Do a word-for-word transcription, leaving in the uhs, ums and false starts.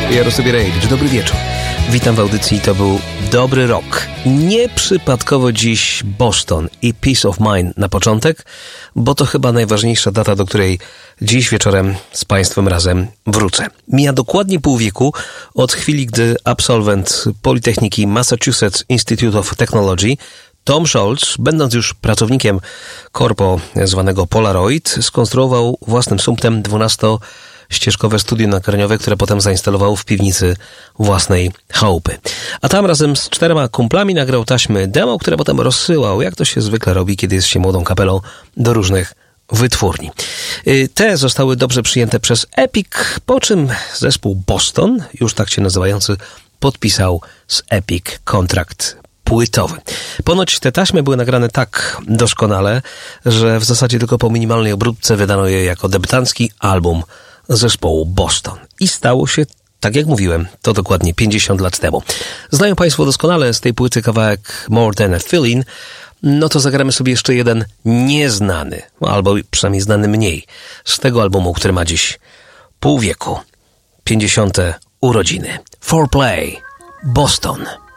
Jarosław Rejewicz, dobry wieczór. Witam w audycji, to był Dobry Rok. Nieprzypadkowo dziś Boston i Peace of Mind na początek, bo to chyba najważniejsza data, do której dziś wieczorem z Państwem razem wrócę. Mija dokładnie pół wieku od chwili, gdy absolwent Politechniki Massachusetts Institute of Technology Tom Scholz, będąc już pracownikiem korpo zwanego Polaroid, skonstruował własnym sumptem dwunastościeżkowe studio nagraniowe, które potem zainstalował w piwnicy własnej chałupy. A tam razem z czterema kumplami nagrał taśmy demo, które potem rozsyłał, jak to się zwykle robi, kiedy jest się młodą kapelą, do różnych wytwórni. Te zostały dobrze przyjęte przez Epic, po czym zespół Boston, już tak się nazywający, podpisał z Epic kontrakt płytowy. Ponoć te taśmy były nagrane tak doskonale, że w zasadzie tylko po minimalnej obróbce wydano je jako debiutancki album zespołu Boston. I stało się, tak jak mówiłem, to dokładnie pięćdziesiąt lat temu. Znają Państwo doskonale z tej płyty kawałek More Than a Feeling. No to zagramy sobie jeszcze jeden nieznany, albo przynajmniej znany mniej, z tego albumu, który ma dziś pół wieku. pięćdziesiąte urodziny. four play Boston.